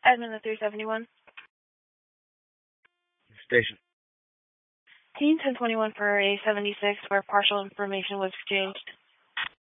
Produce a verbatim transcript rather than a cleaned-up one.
Admin the three seventy-one. Station. Team ten twenty-one for a seventy-six where partial information was exchanged.